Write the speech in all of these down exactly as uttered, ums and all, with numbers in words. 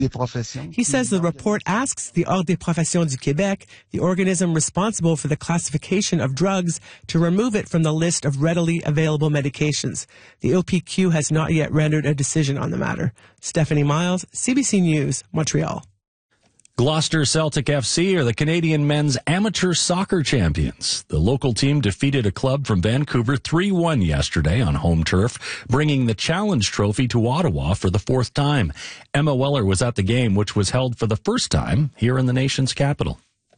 He says the report asks the Ordre des Professions du Québec, the organism responsible for the classification of drugs, to remove it from the list of readily available medications. The O P Q has not yet rendered a decision on the matter. Stephanie Miles, C B C News, Montreal. Gloucester Celtic F C are the Canadian men's amateur soccer champions. The local team defeated a club from Vancouver three one yesterday on home turf, bringing the Challenge Trophy to Ottawa for the fourth time. Emma Weller was at the game, which was held for the first time here in the nation's capital.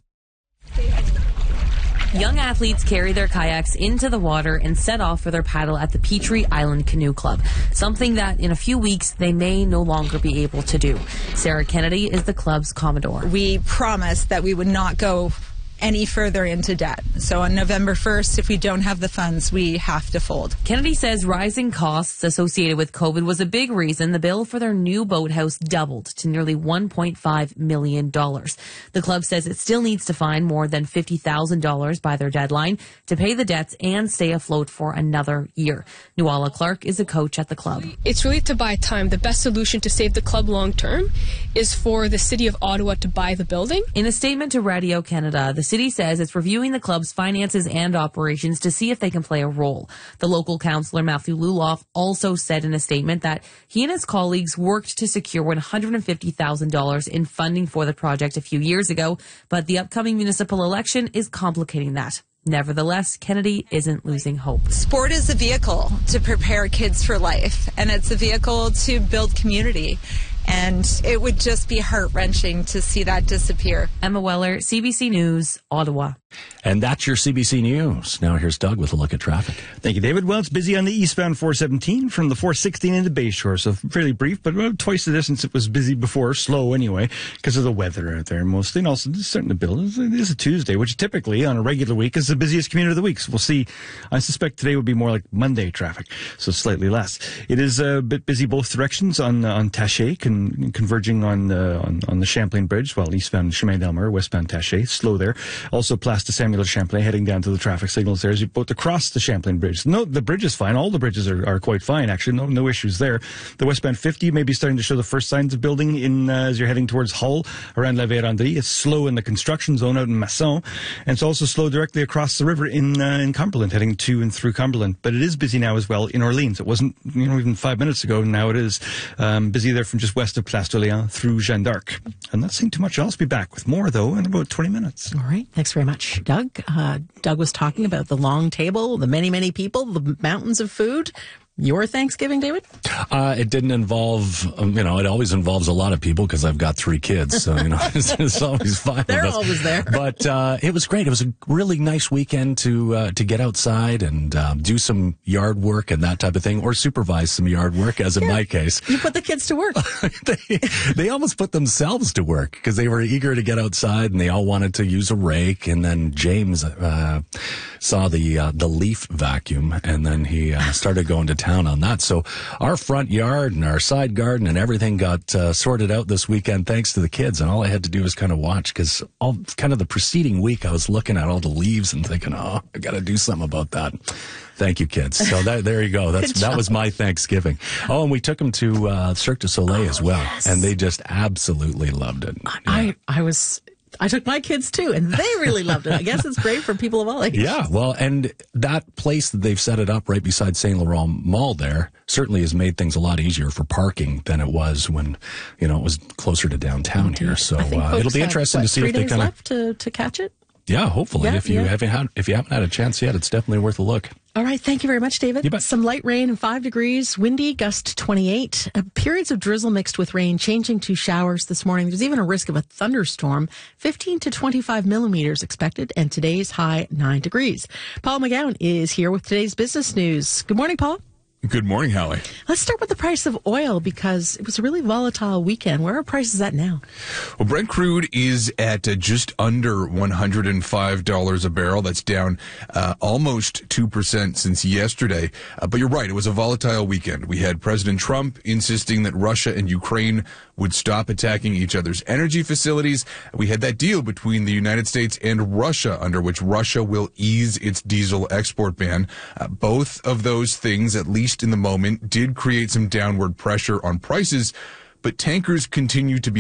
Young athletes carry their kayaks into the water and set off for their paddle at the Petrie Island Canoe Club, something that in a few weeks they may no longer be able to do. Sarah Kennedy is the club's commodore. We promised that we would not go any further into debt. So on November first, if we don't have the funds, we have to fold. Kennedy says rising costs associated with COVID was a big reason the bill for their new boathouse doubled to nearly one point five million dollars. The club says it still needs to find more than fifty thousand dollars by their deadline to pay the debts and stay afloat for another year. Nuala Clark is a coach at the club. It's really to buy time. The best solution to save the club long term is for the City of Ottawa to buy the building. In a statement to Radio Canada, the city says it's reviewing the club's finances and operations to see if they can play a role. The local councillor, Matthew Luloff, also said in a statement that he and his colleagues worked to secure one hundred fifty thousand dollars in funding for the project a few years ago, but the upcoming municipal election is complicating that. Nevertheless, Kennedy isn't losing hope. Sport is a vehicle to prepare kids for life, and it's a vehicle to build community. And it would just be heart-wrenching to see that disappear. Emma Weller, C B C News, Ottawa. And that's your C B C News. Now here's Doug with a look at traffic. Thank you, David. Well, it's busy on the eastbound four seventeen from the four sixteen into Bayshore, so fairly brief, but about twice the distance it was busy before, slow anyway, because of the weather out there mostly, and also it's starting to build. It is a Tuesday, which typically on a regular week is the busiest commute of the week, so we'll see. I suspect today would be more like Monday traffic, so slightly less. It is a bit busy both directions on uh, on Taché, con- converging on, uh, on on the Champlain Bridge, while eastbound Chemin d'Amour, westbound Taché, slow there. Also Place de Samuel Champlain, heading down to the traffic signals there as you both across the Champlain Bridge. No, the bridge is fine. All the bridges are, are quite fine, actually. No no issues there. The westbound fifty may be starting to show the first signs of building in uh, as you're heading towards Hull, around La Vérendrye. It's slow in the construction zone out in Masson, and it's also slow directly across the river in uh, in Cumberland, heading to and through Cumberland. But it is busy now as well in Orleans. It wasn't, you know, even five minutes ago. Now it is um, busy there from just west of Place d'Orléans through Jeanne d'Arc. And not seeing too much else. Be back with more, though, in about twenty minutes. All right. Thanks very much, Doug. Uh, Doug was talking about the long table, the many, many people, the mountains of food. Your Thanksgiving, David? Uh, it didn't involve, um, you know, it always involves a lot of people because I've got three kids. So, you know, it's, it's always five They're of us. always there. But uh, it was great. It was a really nice weekend to uh, to get outside and uh, do some yard work and that type of thing, or supervise some yard work, as in yeah. my case. You put the kids to work. they, they almost put themselves to work because they were eager to get outside and they all wanted to use a rake. And then James uh, saw the uh, the leaf vacuum, and then he uh, started going to town on that. So our front yard and our side garden and everything got uh, sorted out this weekend thanks to the kids, and all I had to do was kind of watch, because all kind of the preceding week I was looking at all the leaves and thinking, oh, I got to do something about that. Thank you, kids. So that, there you go. That's that was my Thanksgiving. Oh, and we took them to uh, Cirque du Soleil oh, as well, yes. and they just absolutely loved it. Yeah. I I was. I took my kids too, and they really loved it. I guess it's great for people of all ages. Yeah, well, and that place that they've set it up right beside Saint Laurent Mall there certainly has made things a lot easier for parking than it was when, you know, it was closer to downtown Indeed. here. So uh, it'll be interesting have, what, to see three if they days kind of left to to catch it. Yeah, hopefully. Yeah, if you yeah. haven't had, if you haven't had a chance yet, it's definitely worth a look. All right. Thank you very much, David. You bet. Some light rain and five degrees, windy, gust twenty-eight. Uh, periods of drizzle mixed with rain, changing to showers this morning. There's even a risk of a thunderstorm. fifteen to twenty-five millimeters expected, and today's high nine degrees. Paul McGowan is here with today's business news. Good morning, Paul. Good morning, Hallie. Let's start with the price of oil, because it was a really volatile weekend. Where are prices at now? Well, Brent crude is at uh, just under one hundred five dollars a barrel. That's down uh, almost two percent since yesterday. Uh, but you're right, it was a volatile weekend. We had President Trump insisting that Russia and Ukraine would stop attacking each other's energy facilities. We had that deal between the United States and Russia, under which Russia will ease its diesel export ban. Uh, both of those things, at least in the moment, did create some downward pressure on prices, but tankers continue to be